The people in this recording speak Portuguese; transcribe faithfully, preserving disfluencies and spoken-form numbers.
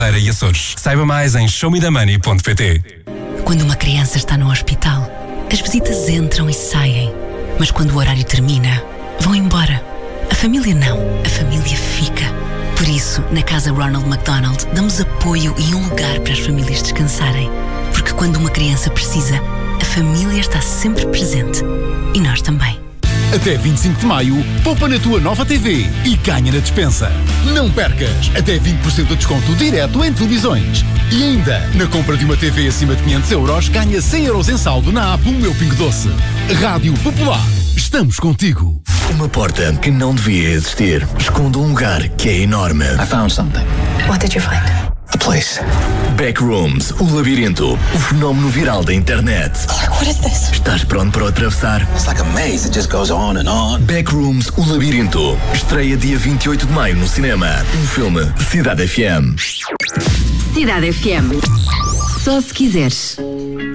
e Açores. Saiba mais em show me the money ponto pt. Quando uma criança está no hospital, as visitas entram e saem. Mas quando o horário termina, vão embora. A família não, a família fica. Por isso, na Casa Ronald McDonald, damos apoio e um lugar para as famílias descansarem. Porque quando uma criança precisa, a família está sempre presente. E nós também. Até vinte e cinco de maio, poupa na tua nova T V e ganha na despensa. Não percas! Até vinte por cento de desconto direto em televisões. E ainda, na compra de uma T V acima de quinhentos euros, ganha cem euros em saldo na app O Meu Pingo Doce. Rádio Popular. Estamos contigo. Uma porta que não devia existir esconde um lugar que é enorme. I found something. What did you find? A place. Backrooms, o labirinto, o fenómeno viral da internet. Clark, what is this? Estás pronto para o atravessar? It's like a maze, it just goes on and on. Backrooms, o labirinto. Estreia dia vinte e oito de maio no cinema. Um filme de Cidade F M. Cidade F M. Só se quiseres.